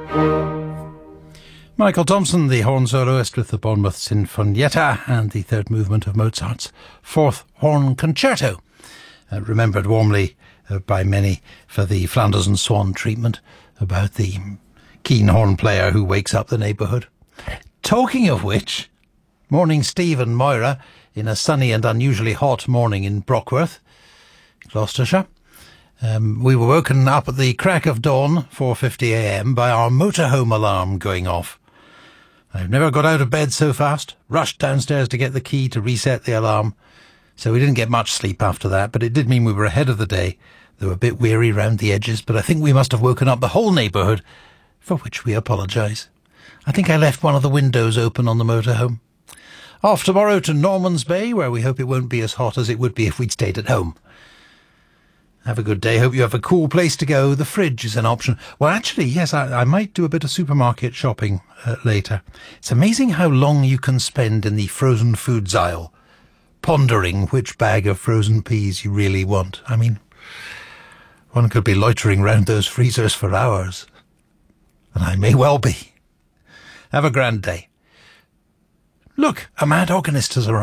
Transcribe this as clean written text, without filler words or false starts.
Michael Thompson, the horn soloist with the Bournemouth Sinfonietta and the third movement of Mozart's Fourth Horn Concerto, remembered warmly by many for the Flanders and Swan treatment about the keen horn player who wakes up the neighbourhood. Talking of which, morning Steve and Moira in a sunny and unusually hot morning in Brockworth, Gloucestershire. We were woken up at the crack of dawn, 4:50 a.m, by our motorhome alarm going off. I've never got out of bed so fast, rushed downstairs to get the key to reset the alarm, so we didn't get much sleep after that, but it did mean we were ahead of the day. They were a bit weary round the edges, but I think we must have woken up the whole neighbourhood, for which we apologise. I think I left one of the windows open on the motorhome. Off tomorrow to Norman's Bay, where we hope it won't be as hot as it would be if we'd stayed at home. Have a good day. Hope you have a cool place to go. The fridge is an option. Well, actually, yes, I might do a bit of supermarket shopping later. It's amazing how long you can spend in the frozen foods aisle, pondering which bag of frozen peas you really want. I mean, one could be loitering round those freezers for hours. And I may well be. Have a grand day. Look, a mad organist has arrived.